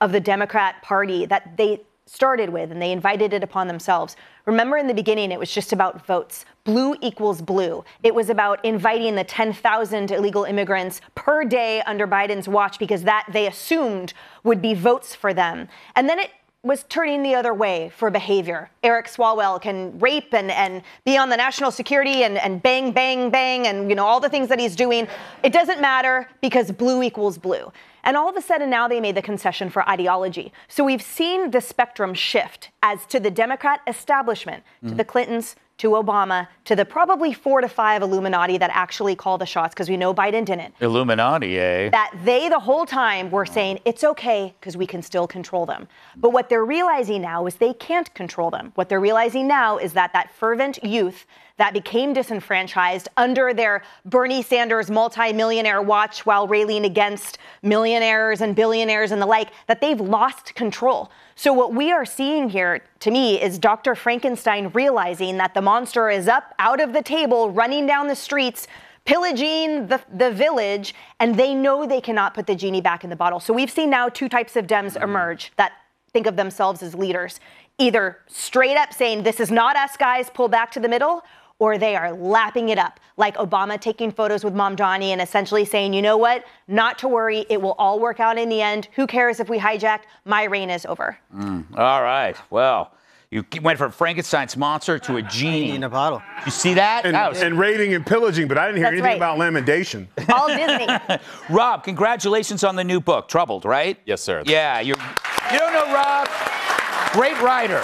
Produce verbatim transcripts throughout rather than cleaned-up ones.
of the Democrat Party that they started with, and they invited it upon themselves. Remember, in the beginning, it was just about votes. Blue equals blue. It was about inviting the ten thousand illegal immigrants per day under Biden's watch because that they assumed would be votes for them. And then it was turning the other way for behavior. Eric Swalwell can rape and, and be on the national security and, and bang, bang, bang, and you know all the things that he's doing. It doesn't matter because blue equals blue. And all of a sudden now they made the concession for ideology. So we've seen the spectrum shift as to the Democrat establishment, mm-hmm. to the Clintons, to Obama, to the probably four to five Illuminati that actually call the shots, because we know Biden didn't. Illuminati, eh? That they the whole time were saying, it's okay, because we can still control them. But what they're realizing now is they can't control them. What they're realizing now is that that fervent youth that became disenfranchised under their Bernie Sanders multi-millionaire watch while railing against millionaires and billionaires and the like, that they've lost control. So what we are seeing here, to me, is Doctor Frankenstein realizing that the monster is up, out of the table, running down the streets, pillaging the, the village, and they know they cannot put the genie back in the bottle. So we've seen now two types of Dems emerge that think of themselves as leaders. Either straight up saying, this is not us, guys, pull back to the middle, or they are lapping it up, like Obama taking photos with Mamdani and essentially saying, you know what, not to worry, it will all work out in the end. Who cares if we hijacked? My reign is over. Mm. All right, well, you went from Frankenstein's monster to a genie in a bottle. You see that? And, that was... and raiding and pillaging, but I didn't hear That's anything right. about lamentation. All Disney. Rob, congratulations on the new book, Troubled, right? Yes, sir. Yeah, you you don't know Rob? Great writer.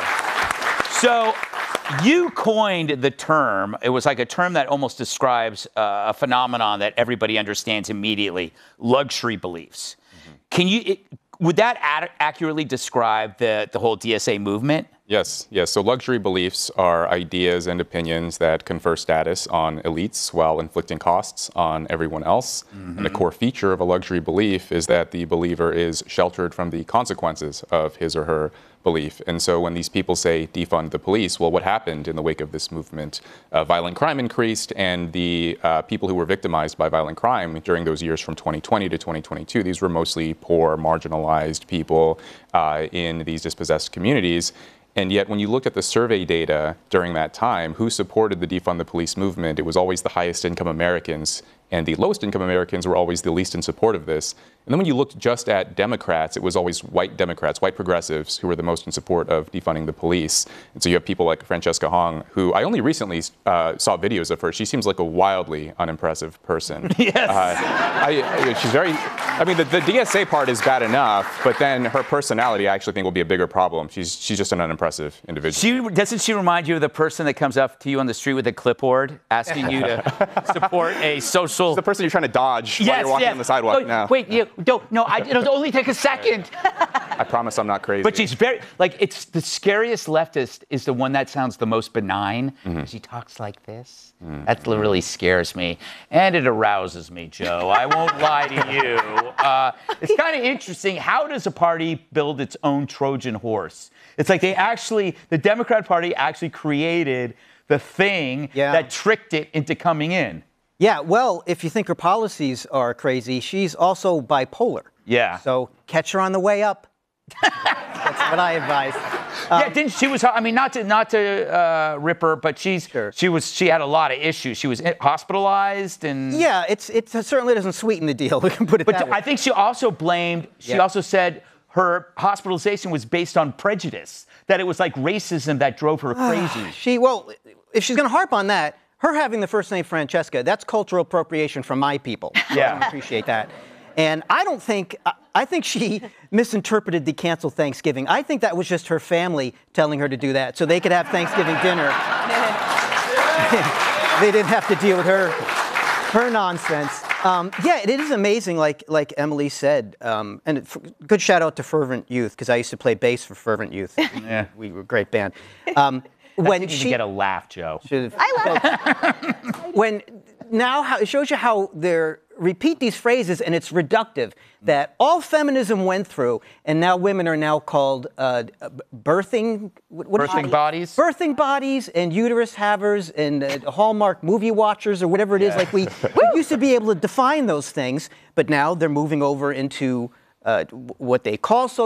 So you coined the term. It was like a term that almost describes uh, a phenomenon that everybody understands immediately: luxury beliefs. Mm-hmm. Can you? It, would that ad- accurately describe the the whole D S A movement? Yes, yes. So luxury beliefs are ideas and opinions that confer status on elites while inflicting costs on everyone else. Mm-hmm. And the core feature of a luxury belief is that the believer is sheltered from the consequences of his or her belief. And so when these people say defund the police, well, what happened in the wake of this movement? Uh, violent crime increased, and the uh, people who were victimized by violent crime during those years from twenty twenty to twenty twenty-two, these were mostly poor, marginalized people uh, in these dispossessed communities. And yet, when you look at the survey data during that time, who supported the defund the police movement, it was always the highest income Americans, and the lowest income Americans were always the least in support of this. And then when you looked just at Democrats, it was always white Democrats, white progressives, who were the most in support of defunding the police. And so you have people like Francesca Hong, who I only recently uh, saw videos of her. She seems like a wildly unimpressive person. Yes. Uh, I, I, she's very, I mean, the, the D S A part is bad enough, but then her personality I actually think will be a bigger problem. She's, she's just an unimpressive individual. She, doesn't she remind you of the person that comes up to you on the street with a clipboard asking you to support a social... It's the person you're trying to dodge yes, while you're walking yes. on the sidewalk. Oh, no. Wait, you don't. No, I, it'll only take a second. I promise I'm not crazy. But she's very, like, it's the scariest leftist is the one that sounds the most benign. Mm-hmm. She talks like this. Mm-hmm. That really scares me. And it arouses me, Joe. I won't lie to you. Uh, it's kind of interesting. How does a party build its own Trojan horse? It's like they actually, the Democrat Party actually created the thing yeah. that tricked it into coming in. Yeah, well, if you think her policies are crazy, she's also bipolar. Yeah. So catch her on the way up. That's what I advise. Um, yeah, didn't she was? I mean, not to not to uh, rip her, but she's sure. she was she had a lot of issues. She was hospitalized and yeah, it's it certainly doesn't sweeten the deal. We can put it but that way. I think she also blamed. She yeah. also said her hospitalization was based on prejudice. That it was like racism that drove her crazy. she well, if she's going to harp on that. Her having the first name Francesca, that's cultural appropriation from my people. Yeah. I appreciate that. And I don't think, I think she misinterpreted the cancel Thanksgiving. I think that was just her family telling her to do that so they could have Thanksgiving dinner. They didn't have to deal with her, her nonsense. Um, yeah, it is amazing, like like Emily said. Um, and it, good shout out to Fervent Youth, because I used to play bass for Fervent Youth. Yeah. We were a great band. Um, when didn't she even get a laugh, Joe. I laugh. When now how, it shows you how they're repeat these phrases and it's reductive that all feminism went through, and now women are now called uh, birthing what, what birthing bodies, birthing bodies, and uterus havers, and uh, Hallmark movie watchers, or whatever it is. Yeah. Like we, we used to be able to define those things, but now they're moving over into uh, what they call so.